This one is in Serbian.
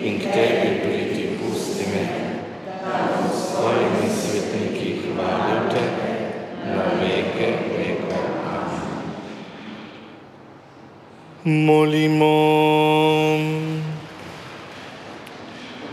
in k tebi priti pusti me. Svojimi svetniki hvalijo te, na veke vekov. Amen. Molimo.